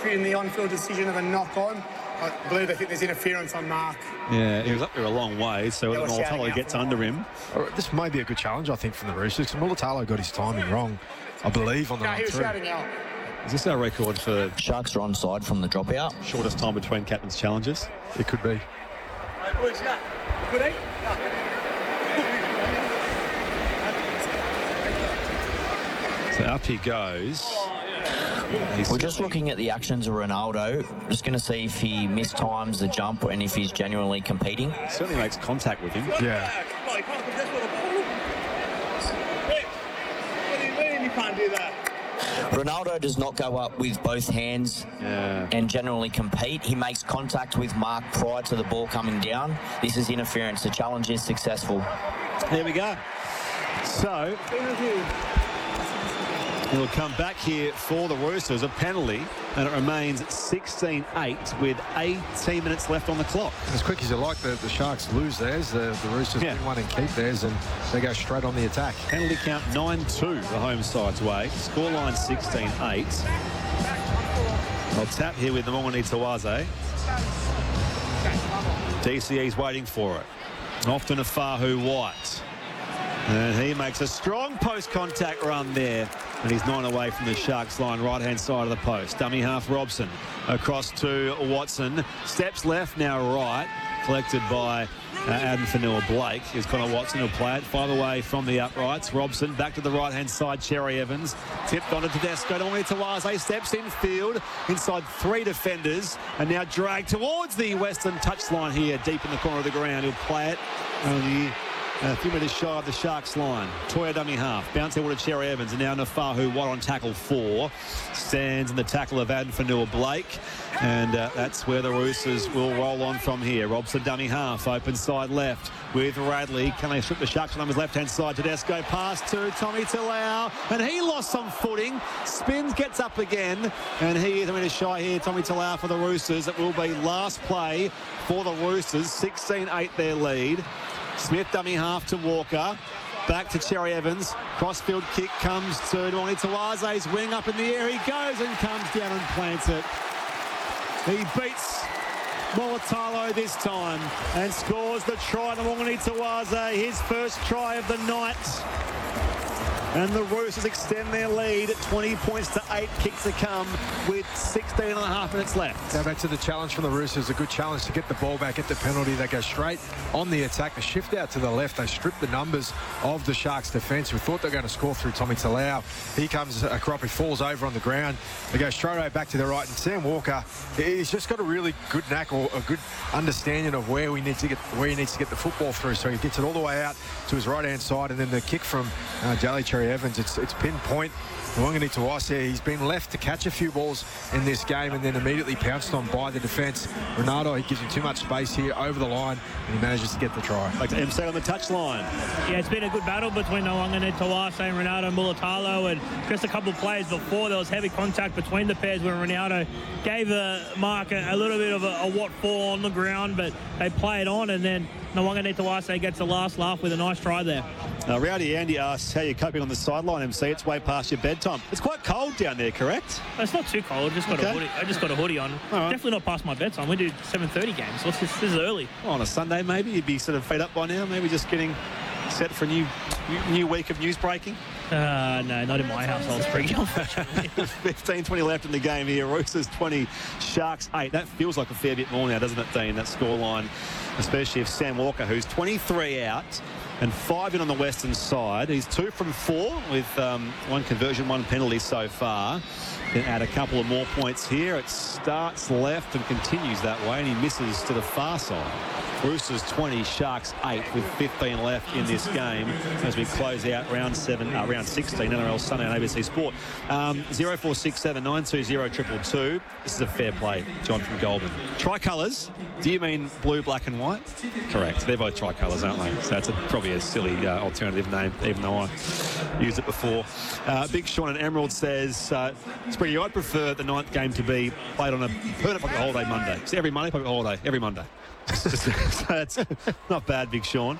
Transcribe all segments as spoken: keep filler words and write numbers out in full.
disputing the on-field decision of a knock-on. I believe they think there's interference on Mark. Yeah, he was up there a long way, so whether Mulatalo gets under him. This may be a good challenge, I think, from the Roosters. Mulatalo got his timing wrong, I believe, on the No, run he was through. shouting out. Is this our record for Sharks are onside from the dropout. shortest time between captain's challenges? It could be. So up he goes. He's We're just looking at the actions of Ronaldo. Just going to see if he mistimes the jump and if he's genuinely competing. certainly makes contact with him. Yeah. What do you mean you can't do that? Ronaldo does not go up with both hands Yeah. and generally compete. He makes contact with Mark prior to the ball coming down. This is interference. The challenge is successful. There we go. So he'll come back here for the Roosters, a penalty, and it remains sixteen eight with eighteen minutes left on the clock. As quick as you like, the, the Sharks lose theirs. The, the Roosters Yeah. win one and keep theirs, and they go straight on the attack. Penalty count nine two the home side's way. Scoreline sixteen eight. I'll tap here with the Mongoni Tawaze. D C E's waiting for it. Often a Fahu White. And he makes a strong post-contact run there. And he's nine away from the Sharks line, right-hand side of the post. Dummy half Robson across to Watson. Steps left, now right. Collected by uh, Adam Fanua-Blake. Here's Connor Watson who'll play it. Five away from the uprights. Robson back to the right-hand side. Cherry Evans tipped onto Tedesco. Normally Tawaze steps in field inside three defenders and now dragged towards the western touchline here, deep in the corner of the ground. He'll play it only a few metres shy of the Sharks line. Toya dummy half. Bounce over to Cherry Evans. And now Nafahu Watt on tackle four. Stands in the tackle of Adam Fanua-Blake. And uh, that's where the Roosters will roll on from here. Robson dummy half. Open side left with Radley. Can they strip the Sharks on his left-hand side? Tedesco pass to Tommy Talau. And he lost some footing. Spins, gets up again. And he is a minute shy here. Tommy Talau for the Roosters. It will be last play for the Roosters. sixteen eight their lead. Smith dummy half to Walker. Back to Cherry Evans. Crossfield kick comes to Nwani Tawaze's wing up in the air. He goes and comes down and plants it. He beats Mulatalo this time and scores the try to Nwani Tawaze, his first try of the night. And the Roosters extend their lead at twenty points to eight. Kicks to come with sixteen and a half minutes left. Now back to the challenge from the Roosters. A good challenge to get the ball back, get the penalty. They go straight on the attack. The shift out to the left. They strip the numbers of the Sharks defence. We thought they were going to score through Tommy Talau. He comes across, he falls over on the ground. They go straight away back to the right. And Sam Walker, he's just got a really good knack or a good understanding of where we need to get where he needs to get the football through. So he gets it all the way out to his right hand side, and then the kick from uh, Daly Cherry Evans. It's it's pinpoint. Nwangani Tawaze, he's been left to catch a few balls in this game and then immediately pounced on by the defence. Ronaldo, he gives him too much space here over the line, and he manages to get the try. Back to M C on the touchline. Yeah, it's been a good battle between Nwangani Tawaze and Ronaldo Mulatalo, and just a couple of plays before there was heavy contact between the pairs where Ronaldo gave uh, Mark a, a little bit of a, a what for on the ground, but they play it on, and then Nwangani Tawaze gets the last laugh with a nice try there. Uh, Rowdy Andy asks how you're coping on the sideline, M C. It's way past your bedtime. It's quite cold down there, correct? It's not too cold. Just got Okay. a hoodie. I just got a hoodie on. right. Definitely not past my bedtime. We do seven thirty games. So this, this is early. Oh, on a Sunday, maybe you'd be sort of fed up by now. Maybe just getting set for a new new week of news breaking. Uh, no, not in my household. It's pretty unfortunately. fifteen twenty left in the game here. Roosters twenty, Sharks eight. That feels like a fair bit more now, doesn't it, Dean? That scoreline, especially if Sam Walker, who's twenty-three out and five in on the western side. He's two from four with um, one conversion, one penalty so far. Then add a couple of more points here. It starts left and continues that way, and he misses to the far side. Roosters twenty, Sharks eight with fifteen left in this game as we close out round seven, uh, round sixteen, N R L Sunday on A B C Sport. Um, zero four six seven nine two zero two two two. This is a fair play, John from Goulburn. Tricolours, do you mean blue, black and white? Correct. They're both tricolours, aren't they? So that's a, probably a silly uh, alternative name, even though I used it before. Uh, Big Sean and Emerald says, uh, Spriggy, I'd prefer the ninth game to be played on a permanent public holiday Monday. So every Monday, public holiday, every Monday. So that's not bad, Big Sean.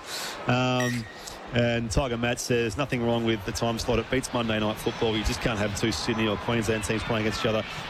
Um, and Tiger Matt says, nothing wrong with the time slot. It beats Monday night football. You just can't have two Sydney or Queensland teams playing against each other